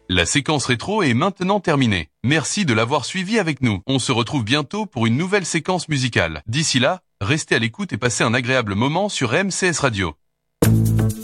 La séquence rétro est maintenant terminée. Merci de l'avoir suivi avec nous. On se retrouve bientôt pour une nouvelle séquence musicale. D'ici là, restez à l'écoute et passez un agréable moment sur MCS Radio.